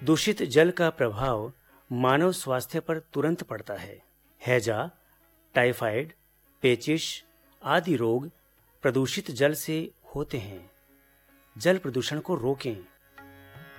दूषित जल का प्रभाव मानव स्वास्थ्य पर तुरंत पड़ता है। हैजा, टाइफाइड, पेचिश आदि रोग प्रदूषित जल से होते हैं। जल प्रदूषण को रोकें